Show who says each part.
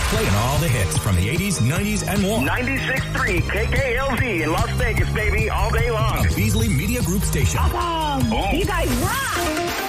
Speaker 1: Playing all the hits from the 80s, 90s, and more.
Speaker 2: 96.3 KKLZ in Las Vegas, baby, all day long.
Speaker 1: A Beasley Media Group station.
Speaker 3: Awesome. You guys rock.